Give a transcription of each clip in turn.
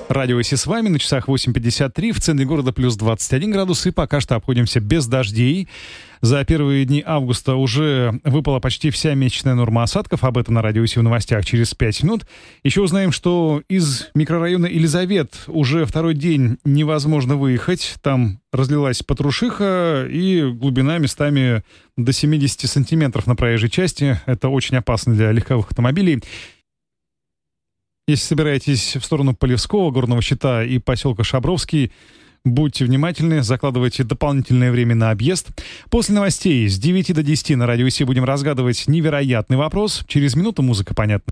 Радио ИС с вами, на часах 8:53, в центре города плюс 21 градус, и пока что обходимся без дождей. За первые дни августа уже выпала почти вся месячная норма осадков, об этом на Радио ИС в новостях через 5 минут. Еще узнаем, что из микрорайона Елизавет уже второй день невозможно выехать, там разлилась потрушиха и глубина местами до 70 сантиметров на проезжей части, это очень опасно для легковых автомобилей. Если собираетесь в сторону Полевского, Горного Щита и поселка Шабровский, будьте внимательны, закладывайте дополнительное время на объезд. После новостей с 9 до 10 на Радио ИС будем разгадывать невероятный вопрос. Через минуту музыка, понятно.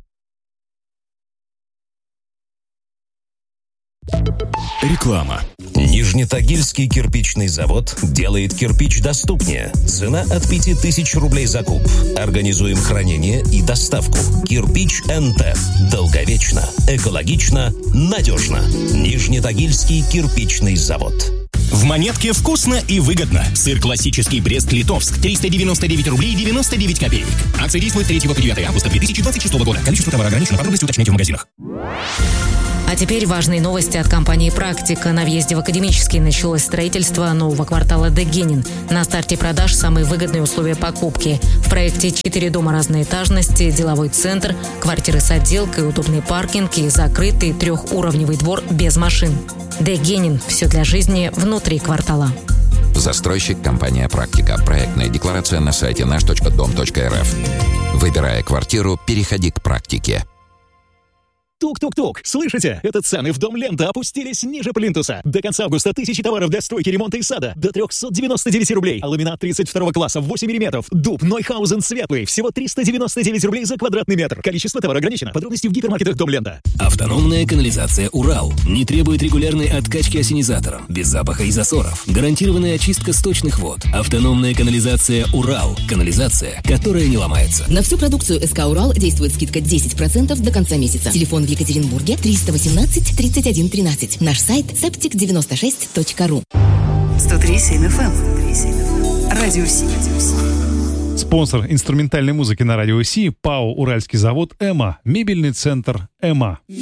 Реклама. Нижнетагильский кирпичный завод делает кирпич доступнее. Цена от 5000 рублей за куб. Организуем хранение и доставку. Кирпич НТ. Долговечно, экологично, надежно. Нижнетагильский кирпичный завод. В Монетке вкусно и выгодно. Сыр классический Брест-Литовск 399 рублей 99 копеек. Акция действует с 3 по 9 августа 2026 года. Количество товара ограничено. Подробности уточняйте в магазинах. А теперь важные новости от компании «Практика». На въезде в Академический началось строительство нового квартала Дегенин. На старте продаж самые выгодные условия покупки. В проекте 4 дома разной этажности, деловой центр, квартиры с отделкой, удобный паркинг и закрытый трехуровневый двор без машин. Дегенин. Все для жизни внутри квартала. Застройщик компания «Практика». Проектная декларация на сайте наш.дом.рф. Выбирая квартиру, переходи к «Практике». Тук-тук-тук! Слышите? Это цены в Дом Лента опустились ниже плинтуса. До конца августа 1000 товаров для стройки, ремонта и сада до 399 рублей. А ламинат 32 класса 8 мм. Дуб Нойхаузен светлый. Всего 399 рублей за квадратный метр. Количество товара ограничено. Подробности в гипермаркетах Дом Лента. Автономная канализация «Урал» не требует регулярной откачки ассенизатором, без запаха и засоров. Гарантированная очистка сточных вод. Автономная канализация «Урал». Канализация, которая не ломается. На всю продукцию СК «Урал» действует скидка 10% до конца месяца. Телефон в Екатеринбурге 318 31 13. Наш сайт septic96.ru. 103.7 FM. Радио ИС. Спонсор инструментальной музыки на Радио ИС — ПАО «Уральский завод» «Эма». Мебельный центр «Эма».